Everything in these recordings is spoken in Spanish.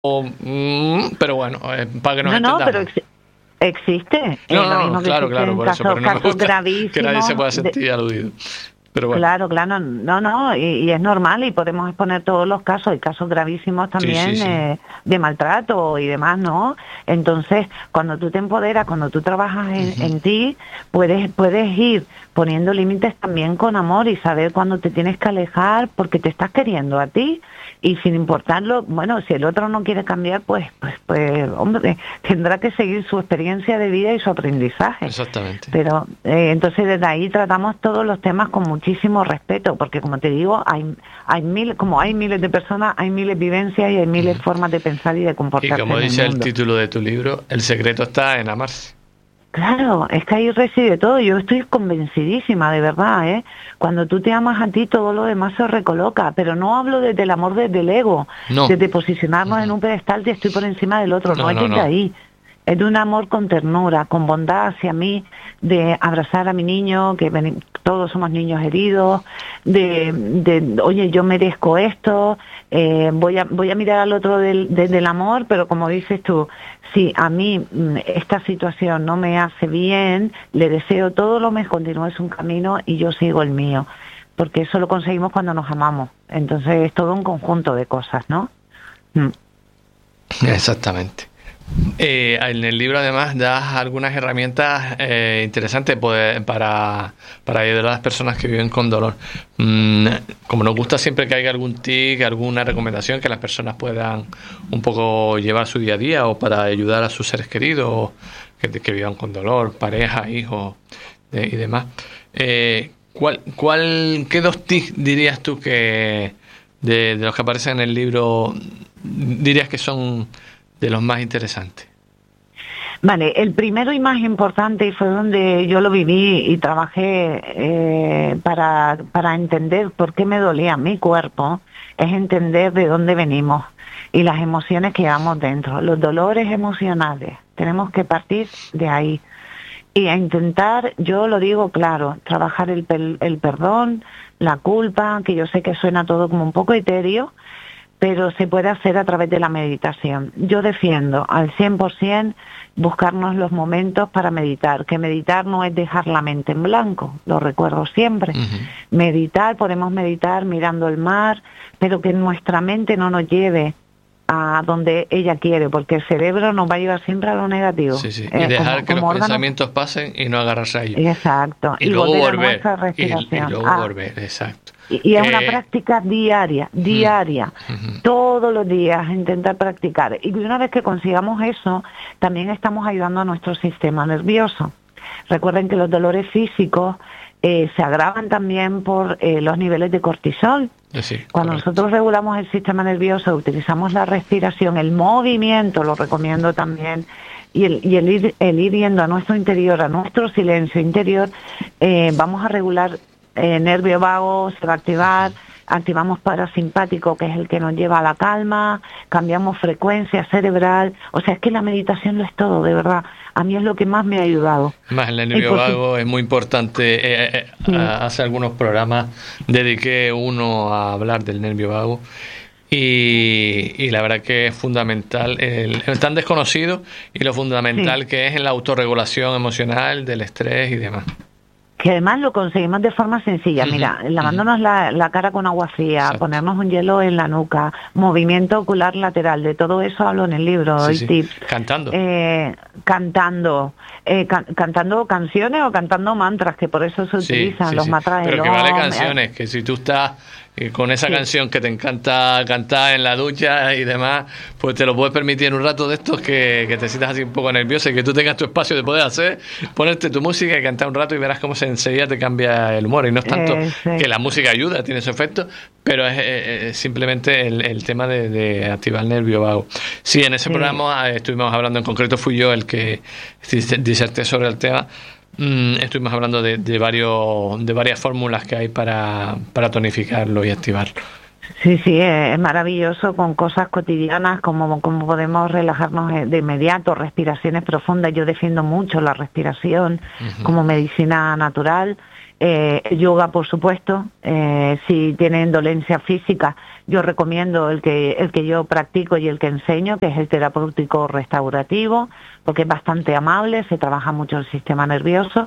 pero bueno, para que nos No, entendamos. pero existe. No, claro, por eso, pero no me gusta que nadie se pueda sentir aludido. Pero bueno. Claro, no, y es normal y podemos exponer todos los casos, hay casos gravísimos también Sí. De maltrato y demás, ¿no? Entonces, cuando tú te empoderas, cuando tú trabajas en ti, puedes ir poniendo límites también con amor y saber cuándo te tienes que alejar porque te estás queriendo a ti y sin importarlo, bueno, si el otro no quiere cambiar, pues hombre, tendrá que seguir su experiencia de vida y su aprendizaje. Exactamente. Pero entonces desde ahí tratamos todos los temas con muchísimo respeto, porque como te digo, hay miles de personas, hay miles de vivencias y hay miles de formas de pensar y de comportarse. Y como en dice el mundo. el título de tu libro, el secreto está en amarse. Claro, es que ahí reside todo. Yo estoy convencidísima, de verdad, ¿eh? Cuando tú te amas a ti, todo lo demás se recoloca. Pero no hablo desde el amor desde el ego, desde posicionarnos en un pedestal de estoy por encima del otro. No es desde ahí. Es de un amor con ternura, con bondad hacia mí, de abrazar a mi niño, que todos somos niños heridos, oye, yo merezco esto, voy a mirar al otro desde el amor, pero como dices tú, si a mí esta situación no me hace bien, le deseo todo lo mejor, continúe un camino y yo sigo el mío, porque eso lo conseguimos cuando nos amamos. Entonces es todo un conjunto de cosas, ¿no? Exactamente. En el libro además das algunas herramientas interesantes para ayudar a las personas que viven con dolor. Como nos gusta siempre que haya algún tip, alguna recomendación que las personas puedan un poco llevar su día a día o para ayudar a sus seres queridos que vivan con dolor, pareja, hijos y demás. ¿Qué 2 tips dirías tú que de los que aparecen en el libro dirías que son de los más interesantes? Vale, el primero y más importante, y fue donde yo lo viví y trabajé para entender por qué me dolía mi cuerpo, es entender de dónde venimos y las emociones que llevamos dentro, los dolores emocionales. Tenemos que partir de ahí y a intentar, yo lo digo claro, trabajar el perdón, la culpa, que yo sé que suena todo como un poco etéreo, pero se puede hacer a través de la meditación. Yo defiendo al 100% buscarnos los momentos para meditar, que meditar no es dejar la mente en blanco, lo recuerdo siempre. Meditar, podemos meditar mirando el mar, pero que nuestra mente no nos lleve a donde ella quiere, porque el cerebro nos va a llevar siempre a lo negativo. Sí. Y dejar que los pensamientos pasen y no agarrarse a ellos. Exacto. Y luego volver. A nuestra respiración. Y luego volver, exacto. Y es una práctica diaria, todos los días intentar practicar. Y una vez que consigamos eso, también estamos ayudando a nuestro sistema nervioso. Recuerden que los dolores físicos se agravan también por los niveles de cortisol. Cuando nosotros regulamos el sistema nervioso, utilizamos la respiración, el movimiento, lo recomiendo también, y el ir yendo a nuestro interior, a nuestro silencio interior, vamos a regular nervio vago, se va a activar, activamos parasimpático, que es el que nos lleva a la calma, cambiamos frecuencia cerebral, o sea, es que la meditación lo es todo, de verdad. A mí es lo que más me ha ayudado. Más el nervio vago es muy importante. Hace algunos programas dediqué uno a hablar del nervio vago y la verdad que es fundamental, es tan desconocido y lo fundamental que es en la autorregulación emocional, del estrés y demás. Que además lo conseguimos de forma sencilla, mira, lavándonos la cara con agua fría, ponernos un hielo en la nuca, movimiento ocular lateral, de todo eso hablo en el libro, tips. Cantando. Cantando canciones o cantando mantras, que por eso se utilizan los mantras. Pero que vale canciones, que si tú estás con esa canción que te encanta cantar en la ducha y demás, pues te lo puedes permitir en un rato de estos que te sientas así un poco nervioso y que tú tengas tu espacio de poder hacer, ponerte tu música y cantar un rato y verás cómo enseguida te cambia el humor. Y no es tanto que la música ayuda, tiene su efecto, pero es simplemente el tema de activar el nervio vago. Sí, en ese programa estuvimos hablando, en concreto fui yo el que diserté sobre el tema. Estuvimos hablando de varias fórmulas que hay para tonificarlo y activarlo. Sí, sí, es maravilloso con cosas cotidianas, como podemos relajarnos de inmediato, respiraciones profundas. Yo defiendo mucho la respiración Ujú. como medicina natural. Yoga, por supuesto. Si tienen dolencia física, yo recomiendo el que yo practico y el que enseño, que es el terapéutico restaurativo, porque es bastante amable, se trabaja mucho el sistema nervioso.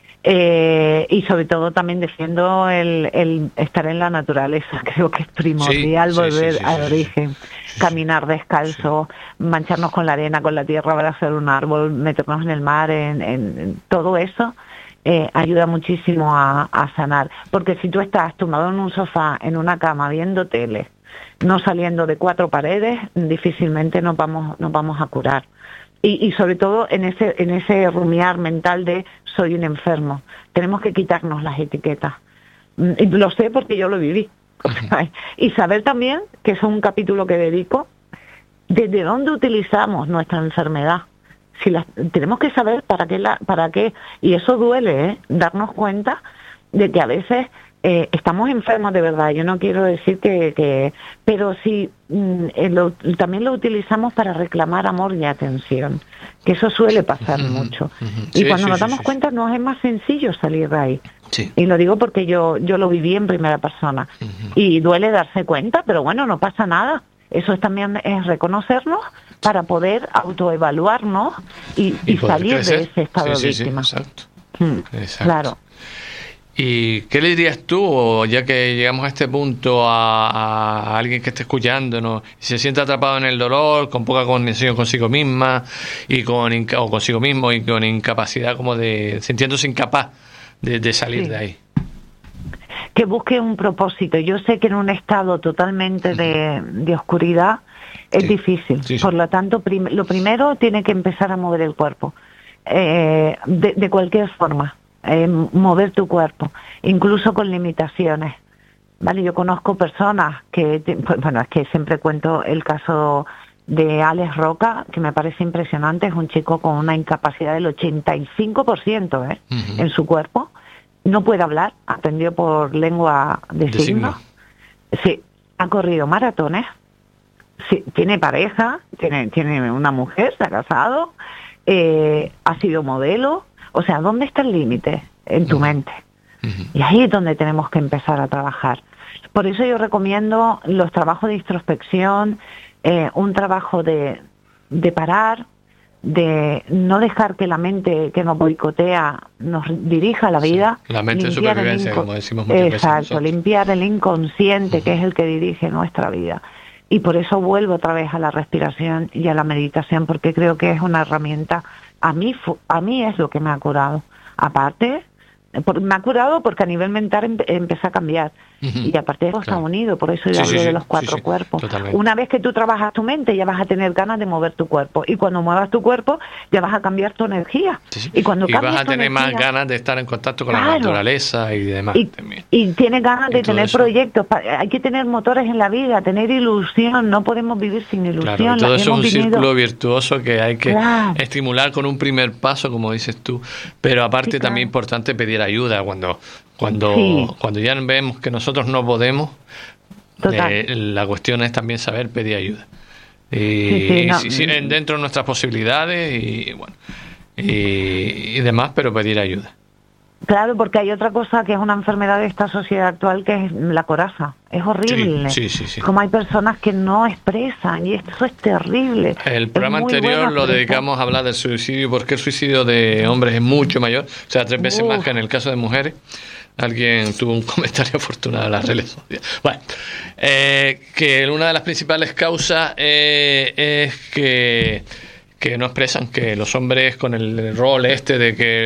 Y sobre todo también defiendo el estar en la naturaleza. Creo que es Sí, primordial sí, sí, volver sí, al sí, sí, origen, sí, sí, caminar sí. descalzo, mancharnos con la arena, con la tierra para hacer un árbol, meternos en el mar, en todo eso. Ayuda muchísimo a sanar, porque si tú estás tumbado en un sofá, en una cama, viendo tele, no saliendo de cuatro paredes, difícilmente nos vamos a curar. Y sobre todo en ese rumiar mental de soy un enfermo. Tenemos que quitarnos las etiquetas. Y lo sé porque yo lo viví. Ujú. Y saber también, que es un capítulo que dedico, desde dónde utilizamos nuestra enfermedad. Tenemos que saber para qué, y eso duele, darnos cuenta de que a veces estamos enfermos de verdad. Yo no quiero decir pero sí, también lo utilizamos para reclamar amor y atención, que eso suele pasar Ujú, mucho. ujú. Y Sí, cuando sí, nos sí, damos sí, sí. cuenta nos es más sencillo salir de ahí. Sí. Y lo digo porque yo lo viví en primera persona. Ujú. Y duele darse cuenta, pero bueno, no pasa nada. Eso también es reconocernos para poder autoevaluarnos Y y poder salir de crecer. ese estado Sí, de sí, sí, víctima. exacto. Exacto. Claro. ¿Y qué le dirías tú, o ya que llegamos a este punto, a alguien que esté escuchándonos y se siente atrapado en el dolor, con poca conexión consigo misma y o consigo mismo y con incapacidad, como de sintiéndose incapaz de salir de Sí. ahí? Que busque un propósito. Yo sé que en un estado totalmente Ujú. de oscuridad es Sí, difícil. sí, sí. Por lo tanto, lo primero tiene que empezar a mover el cuerpo. De cualquier forma, mover tu cuerpo, incluso con limitaciones. Vale, yo conozco personas pues, bueno, es que siempre cuento el caso de Alex Roca, que me parece impresionante. Es un chico con una incapacidad del 85%, Ujú. en su cuerpo. No puede hablar, aprendió por lengua de De signos. signo. Sí, ha corrido maratones. Sí, tiene pareja, tiene una mujer, se ha casado, ha sido modelo. O sea, ¿dónde está el límite? En tu Ujú. mente. Ujú. Y ahí es donde tenemos que empezar a trabajar. Por eso yo recomiendo los trabajos de introspección, un trabajo de parar, de no dejar que la mente que nos boicotea nos dirija la Sí. vida, La mente de limpiar supervivencia, como decimos muchas veces exacto, nosotros. limpiar el inconsciente, Ujú. que es el que dirige nuestra vida. Y por eso vuelvo otra vez a la respiración y a la meditación, porque creo que es una herramienta. A mí es lo que me ha curado. Aparte, me ha curado porque a nivel mental empecé a cambiar. Ujú. Y aparte hemos Claro. unido, por eso yo Sí, sí, hablo de sí, los sí, cuatro sí, cuerpos. totalmente. Una vez que tú trabajas tu mente, ya vas a tener ganas de mover tu cuerpo. Y cuando muevas tu cuerpo, ya vas a cambiar tu energía. Sí, sí. Y cuando Y vas cambias a tu tener más energía, ganas de estar en contacto con la claro, naturaleza y demás y, también. y tienes ganas Y de todo tener eso. proyectos. Hay que tener motores en la vida, tener ilusión. No podemos vivir sin Claro, y ilusión. todo eso es Hemos un venido, círculo virtuoso que hay que claro, estimular con un primer paso, como dices tú. Pero sí, aparte también claro, importante pedir ayuda sí, cuando ya vemos que nosotros no podemos. total, La cuestión es también saber pedir ayuda. sí, sí, Y no, si dentro de nuestras posibilidades y bueno y demás, pero pedir ayuda. claro, porque hay otra cosa que es una enfermedad de esta sociedad actual, que es la coraza. Es Sí, horrible. sí, sí, sí. Como hay personas que no expresan, y eso es terrible. El Es programa muy bueno anterior lo expresar. dedicamos a hablar del suicidio, porque el suicidio de hombres es mucho mayor, o sea, 3 veces más Uf, que en el caso de mujeres. Alguien tuvo un comentario afortunado en las redes sociales. Bueno, que una de las principales causas es que no expresan, que los hombres con el rol este de que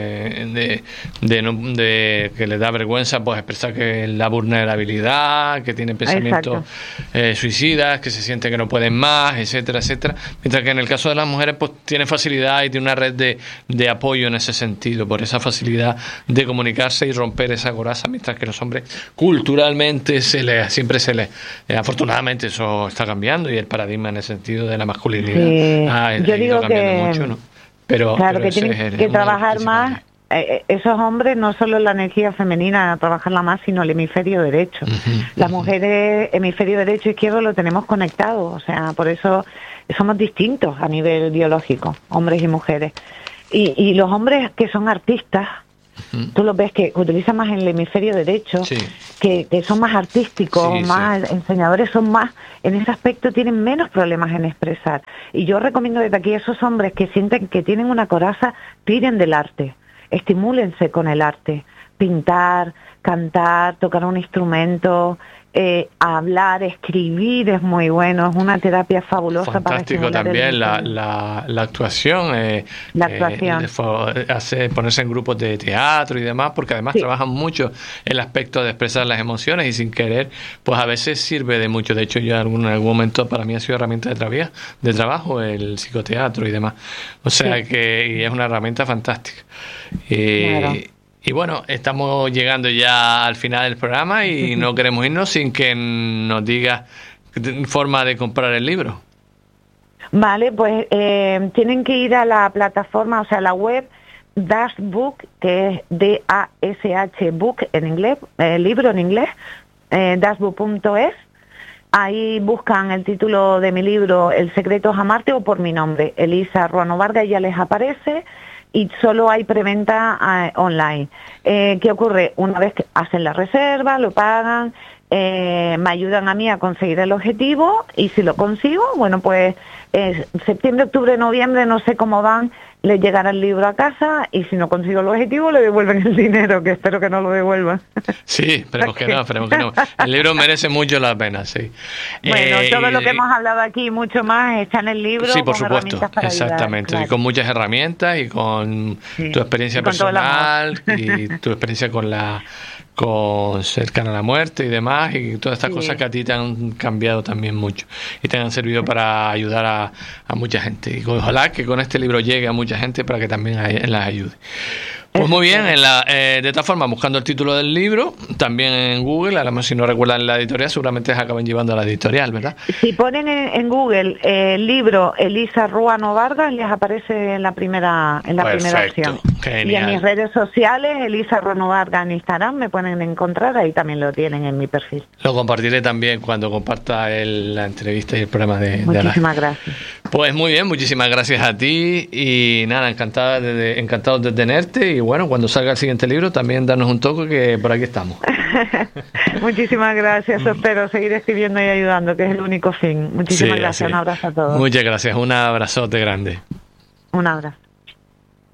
de que les da vergüenza pues expresar que la vulnerabilidad, que tienen pensamientos exacto. suicidas, que se sienten que no pueden más, etcétera, etcétera, mientras que en el caso de las mujeres pues tienen facilidad y tienen una red de apoyo en ese sentido, por esa facilidad de comunicarse y romper esa coraza, mientras que los hombres culturalmente siempre se les afortunadamente eso está cambiando y el paradigma en el sentido de la masculinidad Sí. ha Yo ido digo cambiando que, mucho, ¿no? Pero claro, que ese tienen es que uno de los trabajar principales. más esos hombres, no solo la energía femenina a trabajarla más, sino el hemisferio derecho. Las mujeres, hemisferio derecho e izquierdo lo tenemos conectado, o sea, por eso somos distintos a nivel biológico, hombres y mujeres. Y los hombres que son artistas, tú los ves que utilizan más el hemisferio derecho, Sí. que son más artísticos, Sí, más enseñadores, son más, en ese aspecto tienen menos problemas en expresar. Y yo recomiendo desde aquí a esos hombres que sienten que tienen una coraza, tiren del arte, estimúlense con el arte, pintar, cantar, tocar un instrumento, hablar, escribir es muy bueno, es una terapia fabulosa. Fantástico para también la actuación, la actuación. Ponerse en grupos de teatro y demás, porque además Sí. trabajan mucho el aspecto de expresar las emociones y sin querer, pues a veces sirve de mucho. De hecho, yo en algún momento para mí ha sido herramienta de trabajo el psicoteatro y demás. O sea Sí. que y es una herramienta fantástica. Claro. Y bueno, estamos llegando ya al final del programa y no queremos irnos sin que nos digas forma de comprar el libro. Vale, pues tienen que ir a la plataforma, o sea, la web Dashbook, que es D-A-S-H Book en inglés, libro en inglés, dashbook.es. Ahí buscan el título de mi libro, El secreto es amarte, o por mi nombre, Elisa Ruano Vargas, ya les aparece. Y solo hay preventa online. ¿Qué ocurre? Una vez que hacen la reserva, lo pagan, me ayudan a mí a conseguir el objetivo, y si lo consigo, bueno, pues septiembre, octubre, noviembre, no sé cómo van, les llegará el libro a casa, y si no consigo el objetivo, le devuelven el dinero, que espero que no lo devuelvan. Sí, esperemos que no, esperemos que no. El libro merece mucho la pena, sí. Bueno, todo lo que hemos hablado aquí y mucho más está en el libro. Sí, por con supuesto, herramientas para exactamente. ayudar, Y con muchas herramientas y con tu experiencia Y con todo el personal y tu experiencia con cercana a la muerte y demás, y todas estas cosas que a ti te han cambiado también mucho y te han servido para ayudar a mucha gente. Y ojalá que con este libro llegue a mucha gente para que también las ayude. Pues muy bien, de esta forma, buscando el título del libro, también en Google, además si no recuerdan la editorial, seguramente se acaban llevando a la editorial, ¿verdad? Si ponen en Google el libro Elisa Ruano Vargas, les aparece en la primera opción. Genial. Y en mis redes sociales, Elisa Ruano Vargas en Instagram, me pueden encontrar, ahí también lo tienen en mi perfil. Lo compartiré también cuando comparta la entrevista y el programa de Muchísimas gracias. Pues muy bien, muchísimas gracias a ti y nada, encantado de tenerte, y bueno, cuando salga el siguiente libro también darnos un toque, que por aquí estamos. Muchísimas gracias, espero seguir escribiendo y ayudando, que es el único fin. Muchísimas gracias, un abrazo a todos. Muchas gracias, un abrazote grande. Un abrazo.